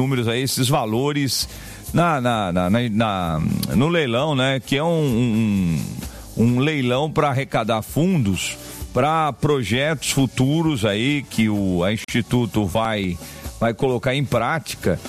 números aí, esses valores no leilão, né? Que é um leilão para arrecadar fundos para projetos futuros aí que a Instituto vai colocar em prática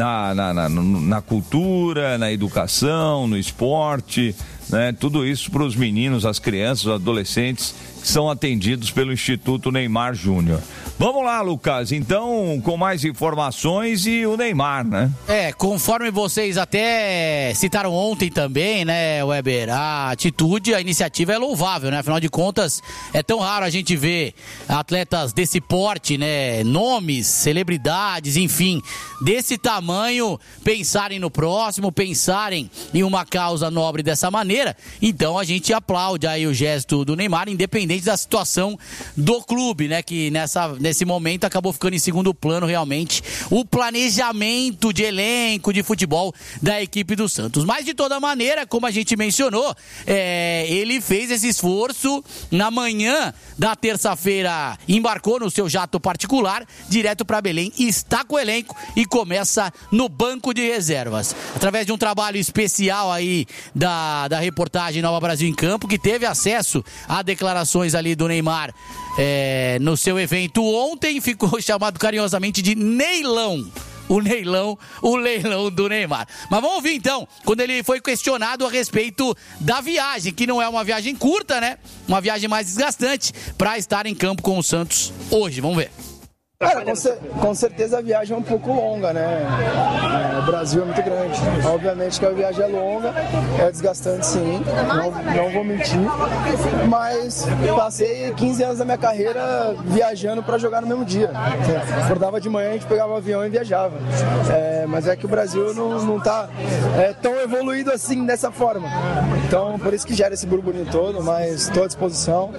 na cultura, na educação, no esporte, né? Tudo isso para os meninos, as crianças, os adolescentes que são atendidos pelo Instituto Neymar Júnior. Vamos lá, Lucas, então, com mais informações e o Neymar, né? Conforme vocês até citaram ontem também, né, Weber, a atitude, a iniciativa é louvável, né? Afinal de contas, é tão raro a gente ver atletas desse porte, né, nomes, celebridades, enfim, desse tamanho, pensarem no próximo, pensarem em uma causa nobre dessa maneira. Então, a gente aplaude aí o gesto do Neymar, independente da situação do clube, né, que nesse momento acabou ficando em segundo plano realmente o planejamento de elenco de futebol da equipe do Santos. Mas de toda maneira, como a gente mencionou, ele fez esse esforço na manhã da terça-feira, embarcou no seu jato particular direto para Belém, está com o elenco e começa no banco de reservas. Através de um trabalho especial aí da reportagem Nova Brasil em Campo, que teve acesso a declarações ali do Neymar no seu evento ontem, ficou chamado carinhosamente de Neilão. O leilão do Neymar. Mas vamos ouvir então, quando ele foi questionado a respeito da viagem, que não é uma viagem curta, né? Uma viagem mais desgastante para estar em campo com o Santos hoje. Vamos ver. Cara, com certeza a viagem é um pouco longa, né? O Brasil é muito grande. Obviamente que a viagem é longa, é desgastante sim, não vou mentir. Mas passei 15 anos da minha carreira viajando para jogar no mesmo dia. Acordava de manhã, a gente pegava o avião e viajava. Mas é que o Brasil não tá tão evoluído assim, dessa forma. Então, por isso que gera esse burburinho todo, mas estou à disposição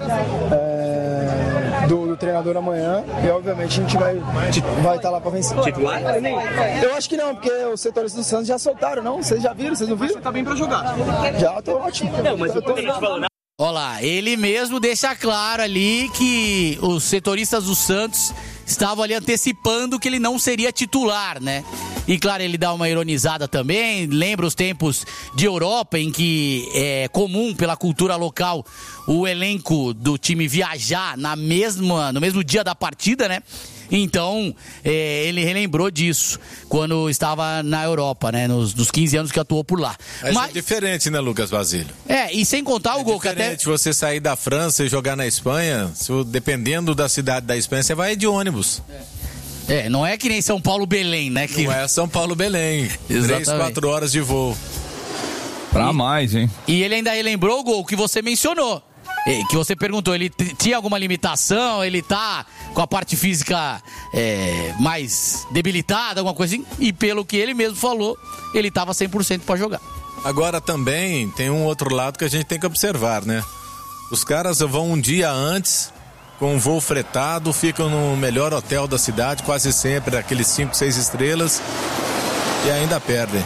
do treinador amanhã e obviamente a gente vai estar lá para vencer. Titular? Eu acho que não, porque os setores do Santos já soltaram, não? Vocês já viram? Vocês não viram? Você tá bem para jogar. Já, tô ótimo. Não, mas eu tô falando. Olha lá, ele mesmo deixa claro ali que os setoristas do Santos estavam ali antecipando que ele não seria titular, né? E claro, ele dá uma ironizada também, lembra os tempos de Europa em que é comum pela cultura local o elenco do time viajar no mesmo dia da partida, né? Então, ele relembrou disso quando estava na Europa, né? Nos 15 anos que atuou por lá. Mas é diferente, né, Lucas Basílio? E sem contar o gol que até... É diferente você sair da França e jogar na Espanha, dependendo da cidade da Espanha, você vai de ônibus. Não é que nem São Paulo-Belém, né? Não é São Paulo-Belém. 3-4 horas de voo. Pra mais, hein? E ele ainda relembrou o gol que você mencionou. Que você perguntou, ele tinha alguma limitação, ele tá com a parte física mais debilitada, alguma coisa assim, e pelo que ele mesmo falou, ele tava 100% para jogar. Agora também tem um outro lado que a gente tem que observar, né? Os caras vão um dia antes, com um voo fretado, ficam no melhor hotel da cidade, quase sempre, aqueles 5, 6 estrelas, e ainda perdem.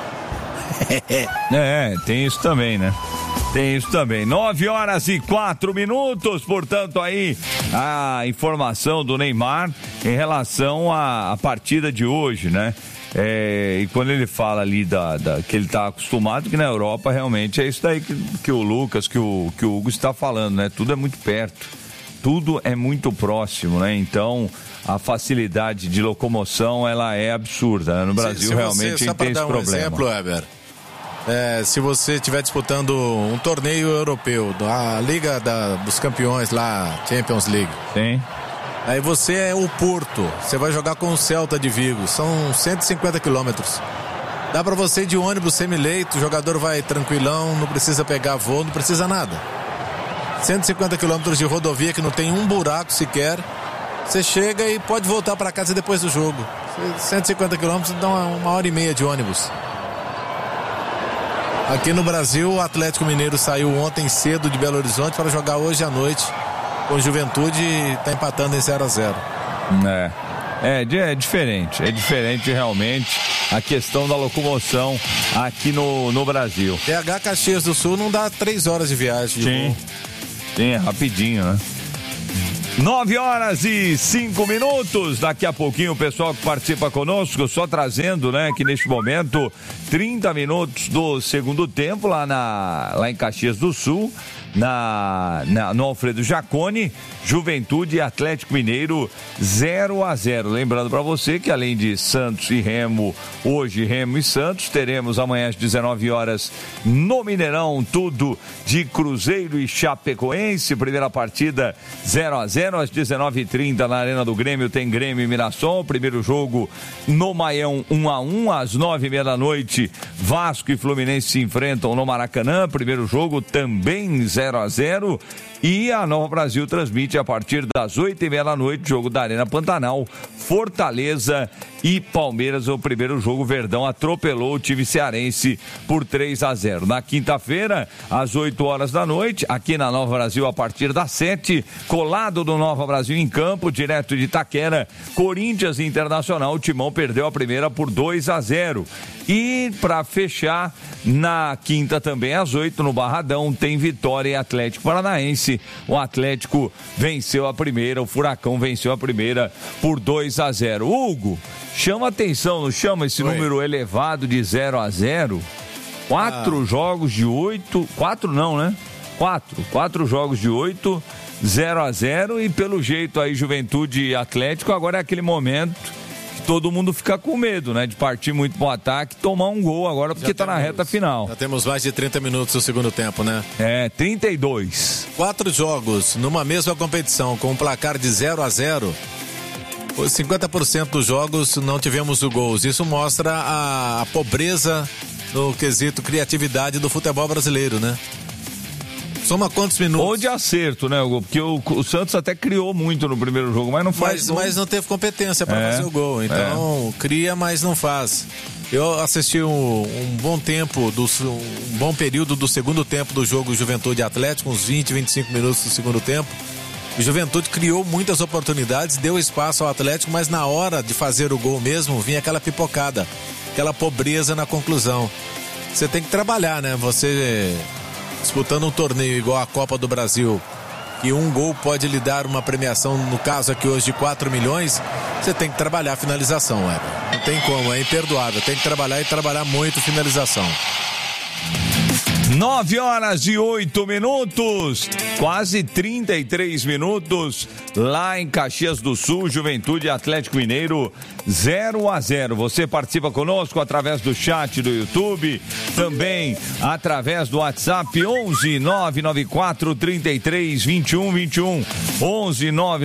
Tem isso também, né? Tem isso também. 9h04, portanto, aí a informação do Neymar em relação à partida de hoje, né? E quando ele fala ali que ele está acostumado, que na Europa realmente é isso daí que o Lucas, que o Hugo está falando, né? Tudo é muito perto, tudo é muito próximo, né? Então a facilidade de locomoção ela é absurda, né? No Brasil realmente a gente tem esse problema. Exemplo, Weber. Se você estiver disputando um torneio europeu, a Liga dos Campeões lá, Champions League. Sim. Aí você é o Porto, você vai jogar com o Celta de Vigo, são 150 quilômetros. Dá pra você ir de ônibus semi-leito, o jogador vai tranquilão, não precisa pegar voo, não precisa nada. 150 quilômetros de rodovia que não tem um buraco sequer, você chega e pode voltar pra casa depois do jogo. 150 quilômetros dá 1h30 de ônibus. Aqui no Brasil, o Atlético Mineiro saiu ontem cedo de Belo Horizonte para jogar hoje à noite com Juventude e está empatando em 0-0. É diferente realmente a questão da locomoção aqui no Brasil. BH Caxias do Sul não dá 3 horas de viagem. Sim, é rapidinho, né? 9h05. Daqui a pouquinho o pessoal que participa conosco, só trazendo, né, que neste momento 30 minutos do segundo tempo lá em Caxias do Sul, no Alfredo Jaconi, Juventude e Atlético Mineiro 0-0. Lembrando para você que além de Santos e Remo, hoje Remo e Santos, teremos amanhã às 19h no Mineirão, tudo de Cruzeiro e Chapecoense. Primeira partida 0-0, às 19h30 na Arena do Grêmio tem Grêmio e Mirassol. Primeiro jogo no Maião 1-1, às 9h30 da noite Vasco e Fluminense se enfrentam no Maracanã. Primeiro jogo também 0-0. E a Nova Brasil transmite a partir das 8h30 da noite, jogo da Arena Pantanal, Fortaleza e Palmeiras. O primeiro jogo, Verdão atropelou o time cearense por 3-0. Na quinta-feira, às 8h da noite, aqui na Nova Brasil, a partir das 7h, colado do Nova Brasil em campo, direto de Itaquera, Corinthians e Internacional. O Timão perdeu a primeira por 2-0. E para fechar, na quinta também às 8h, no Barradão, tem Vitória e Atlético Paranaense. O Atlético venceu a primeira, o Furacão venceu a primeira por 2-0. Hugo, chama atenção, não chama esse número elevado de 0-0? 4 jogos de 8, 4 não, né? 4 jogos de 8, 0-0, e pelo jeito aí Juventude e Atlético, agora é aquele momento que todo mundo fica com medo, né? De partir muito pro ataque, tomar um gol agora, porque tá na reta final. Já temos mais de 30 minutos do segundo tempo, né? 32. 4 jogos numa mesma competição, com um placar de 0-0. Os 50% dos jogos não tivemos gols. Isso mostra a pobreza no quesito criatividade do futebol brasileiro, né? Soma quantos minutos? Ou de acerto, né, Hugo? Porque o Santos até criou muito no primeiro jogo, mas não faz gol. Mas não teve competência para fazer o gol. Então, cria, mas não faz. Eu assisti um bom tempo, um bom período do segundo tempo do jogo Juventude Atlético, uns 20, 25 minutos do segundo tempo. O Juventude criou muitas oportunidades, deu espaço ao Atlético, mas na hora de fazer o gol mesmo, vinha aquela pipocada, aquela pobreza na conclusão. Você tem que trabalhar, né? Você disputando um torneio igual a Copa do Brasil, e um gol pode lhe dar uma premiação, no caso aqui hoje de 4 milhões, você tem que trabalhar a finalização, Não tem como, é imperdoável. Tem que trabalhar e trabalhar muito finalização. 9h08, quase 33 minutos, lá em Caxias do Sul, Juventude e Atlético Mineiro 0-0. Você participa conosco através do chat do YouTube, também através do WhatsApp 11 994 33 21 21, 11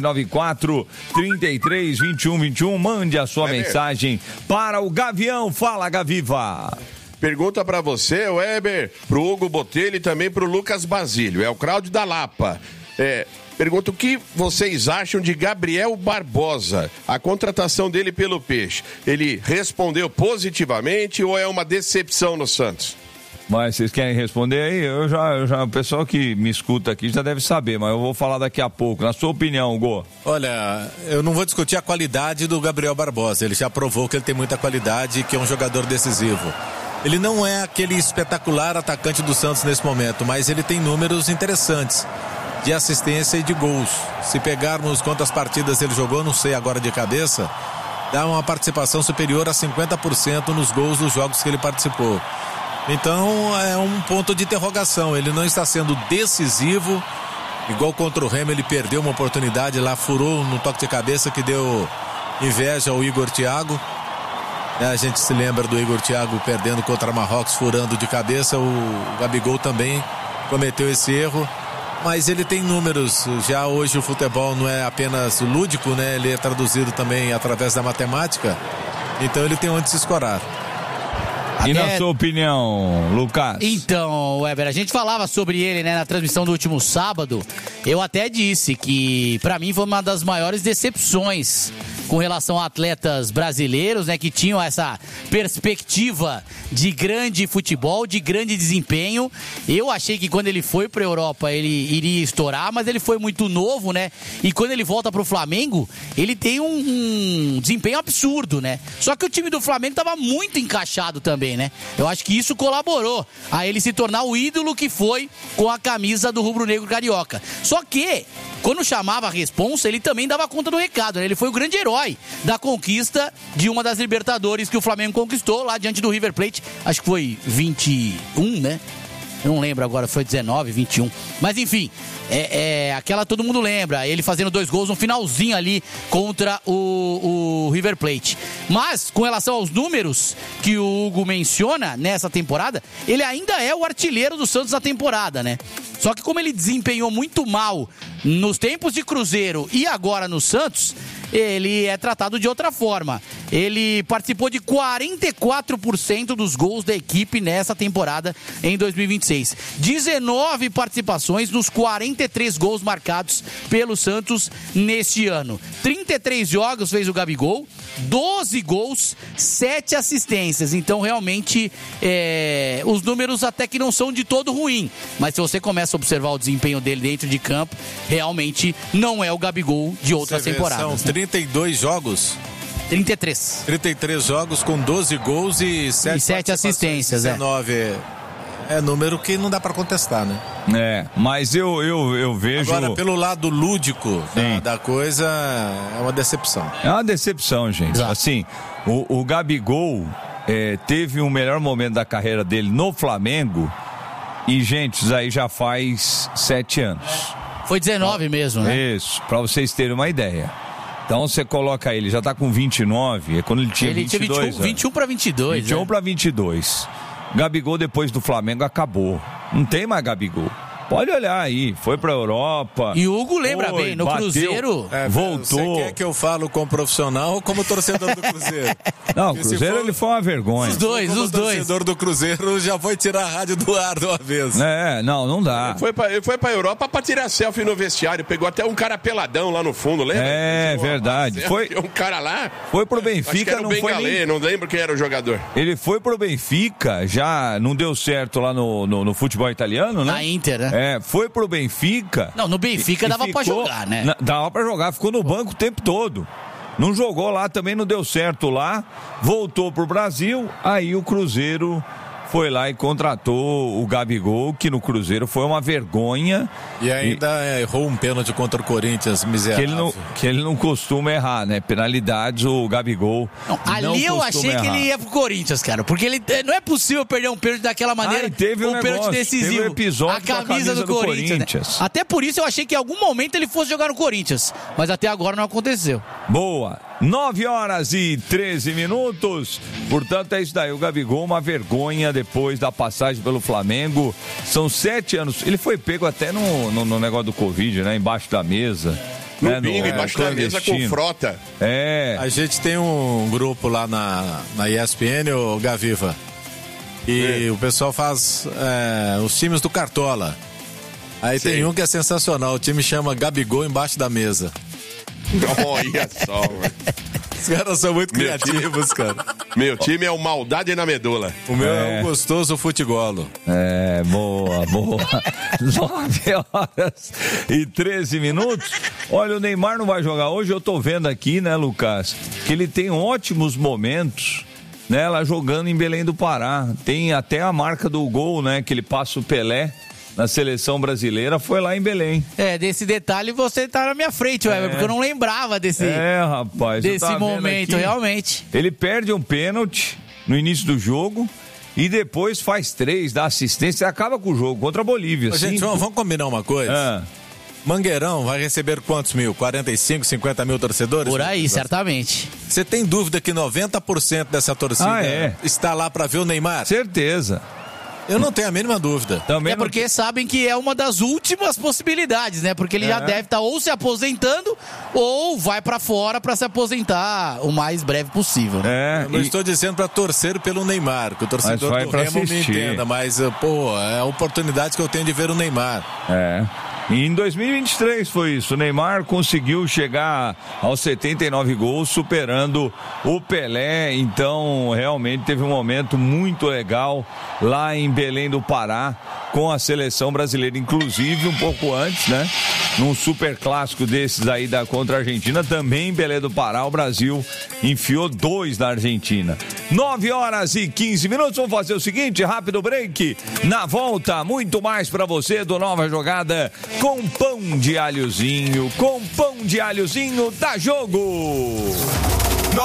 994 33 21 21. Mande a sua mensagem para o Gavião. Fala, Gaviva. Pergunta pra você, Weber, pro Hugo Botelho e também pro Lucas Basílio. É o Cláudio da Lapa. Pergunta o que vocês acham de Gabriel Barbosa, a contratação dele pelo Peixe. Ele respondeu positivamente ou é uma decepção no Santos? Mas vocês querem responder aí? Eu já, o pessoal que me escuta aqui já deve saber, mas eu vou falar daqui a pouco. Na sua opinião, Hugo? Olha, eu não vou discutir a qualidade do Gabriel Barbosa. Ele já provou que ele tem muita qualidade e que é um jogador decisivo. Ele não é aquele espetacular atacante do Santos nesse momento, mas ele tem números interessantes de assistência e de gols. Se pegarmos quantas partidas ele jogou, não sei agora de cabeça, dá uma participação superior a 50% nos gols dos jogos que ele participou. Então é um ponto de interrogação. Ele não está sendo decisivo, igual contra o Remo, ele perdeu uma oportunidade lá, furou no toque de cabeça que deu inveja ao Igor Thiago. A gente se lembra do Igor Thiago perdendo contra Marrocos, furando de cabeça. O Gabigol também cometeu esse erro, mas ele tem números. Já hoje o futebol não é apenas lúdico, né? Ele é traduzido também através da matemática, então ele tem onde se escorar. E na sua opinião, Lucas? Então, Weber, a gente falava sobre ele, né, na transmissão do último sábado. Eu até disse que, pra mim, foi uma das maiores decepções com relação a atletas brasileiros, né, que tinham essa perspectiva de grande futebol, de grande desempenho. Eu achei que quando ele foi para a Europa ele iria estourar, mas ele foi muito novo, né? E quando ele volta para o Flamengo, ele tem um desempenho absurdo, né? Só que o time do Flamengo estava muito encaixado também, né? Eu acho que isso colaborou a ele se tornar o ídolo que foi com a camisa do rubro-negro carioca. Só que quando chamava a responsa, ele também dava conta do recado, né? Ele foi o grande herói da conquista de uma das Libertadores que o Flamengo conquistou lá diante do River Plate. Acho que foi 21, né? Eu não lembro agora, foi 19, 21. Mas enfim, aquela todo mundo lembra. Ele fazendo 2 gols no finalzinho ali contra o River Plate. Mas, com relação aos números que o Hugo menciona nessa temporada, ele ainda é o artilheiro do Santos na temporada, né? Só que como ele desempenhou muito mal nos tempos de Cruzeiro e agora no Santos, ele é tratado de outra forma. Ele participou de 44% dos gols da equipe nessa temporada em 2026. 19 participações nos 43 gols marcados pelo Santos neste ano. 33 jogos fez o Gabigol, 12 gols, 7 assistências. Então, realmente, os números até que não são de todo ruim. Mas se você começa a observar o desempenho dele dentro de campo, realmente não é o Gabigol de outras temporadas. São 32 jogos. 33. 33 jogos com 12 gols e 7 assistências. 19 é número que não dá pra contestar, né? Mas eu vejo... Agora, pelo lado lúdico da coisa, é uma decepção. É uma decepção, gente. Exato. Assim, o Gabigol teve o melhor momento da carreira dele no Flamengo e, gente, isso aí já faz 7 anos. Foi 19 mesmo, né? Isso, pra vocês terem uma ideia. Então você coloca ele, já tá com 29, é quando ele tinha 22 21 para 22. 21 para 22. Gabigol depois do Flamengo acabou. Não tem mais Gabigol. Pode olhar aí, foi pra Europa. E o Hugo lembra bem, no bateu, Cruzeiro... voltou. Você quer que eu falo como profissional ou como torcedor do Cruzeiro? Não, o Cruzeiro ele foi uma vergonha. Os dois. O torcedor do Cruzeiro já foi tirar a rádio do ar de uma vez. Não dá. Ele foi pra Europa pra tirar selfie no vestiário, pegou até um cara peladão lá no fundo, lembra? Verdade. Foi um cara lá. Foi pro Benfica, acho que era não Bengalê, foi nem... não lembro quem era o jogador. Ele foi pro Benfica, já não deu certo lá no futebol italiano, né? Na Inter, né? Foi pro Benfica. Não, no Benfica dava pra jogar, né? Dava pra jogar, ficou no banco o tempo todo. Não jogou lá, também não deu certo lá. Voltou pro Brasil, aí o Cruzeiro foi lá e contratou o Gabigol, que no Cruzeiro foi uma vergonha. E ainda errou um pênalti contra o Corinthians, miserável. Que ele não costuma errar, né? Penalidades, o Gabigol ali eu achei errar. Que ele ia pro Corinthians, cara. Porque ele não é possível perder um pênalti daquela maneira. Teve um pênalti decisivo. Teve um episódio a camisa do Corinthians. Né? Até por isso eu achei que em algum momento ele fosse jogar no Corinthians. Mas até agora não aconteceu. Boa. 9h13. Portanto, é isso daí. O Gabigol, uma vergonha depois da passagem pelo Flamengo. São 7 anos. Ele foi pego até no negócio do Covid, né? Embaixo da mesa. No bingo, embaixo da mesa com frota. A gente tem um grupo lá na ESPN, o Gaviva. E o pessoal faz os times do Cartola. Aí tem um que é sensacional. O time chama Gabigol embaixo da mesa. Olha só, mano. Os caras são muito criativos, cara. Meu time é o Maldade na Medula. O meu é o gostoso futegolo. Boa. 9h13. Olha, o Neymar não vai jogar hoje. Eu tô vendo aqui, né, Lucas, que ele tem ótimos momentos, né, lá jogando em Belém do Pará. Tem até a marca do gol, né, que ele passa o Pelé na seleção brasileira, foi lá em Belém. Desse detalhe você tá na minha frente, porque eu não lembrava desse momento, realmente. Ele perde um pênalti no início do jogo e depois faz 3, dá assistência e acaba com o jogo contra a Bolívia. Gente, vamos combinar uma coisa? Mangueirão vai receber quantos mil? 45, 50 mil torcedores? Por aí, certamente. Você tem dúvida que 90% dessa torcida está lá para ver o Neymar? Certeza. Eu não tenho a mínima dúvida. Também porque sabem que é uma das últimas possibilidades, né? Porque ele já deve estar ou se aposentando ou vai pra fora pra se aposentar o mais breve possível. Eu não estou dizendo pra torcer pelo Neymar, que o torcedor do Remo me entenda, mas, é a oportunidade que eu tenho de ver o Neymar. E em 2023 foi isso. O Neymar conseguiu chegar aos 79 gols, superando o Pelé. Então, realmente teve um momento muito legal lá em Belém do Pará. com a seleção brasileira, inclusive um pouco antes, né? Num super clássico desses aí contra a Argentina, também em Belém do Pará, o Brasil enfiou 2 na Argentina. 9h15. Vamos fazer o seguinte, rápido break. Na volta, muito mais pra você do Nova Jogada com pão de alhozinho. Com pão de alhozinho, dá jogo!